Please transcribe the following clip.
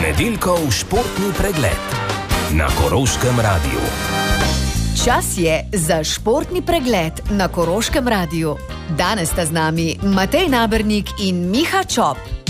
Ponedeljkov športni pregled na Koroškem radiju. Čas je za športni pregled na Koroškem radiju. Danes sta z nami Matej Nabernik in Miha Čop.